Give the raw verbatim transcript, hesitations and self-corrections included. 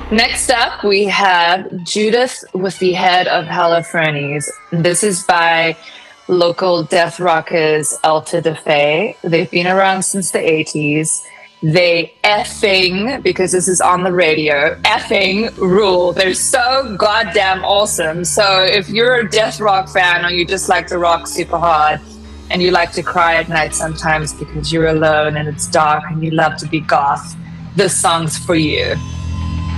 Next up, we have Judith with the Head of Holofernes. This is by local death rockers Alta de Fae. They've been around since the eighties. They effing, because this is on the radio, effing rule. They're so goddamn awesome. So if you're a death rock fan or you just like to rock super hard and you like to cry at night sometimes because you're alone and it's dark and you love to be goth, this song's for you.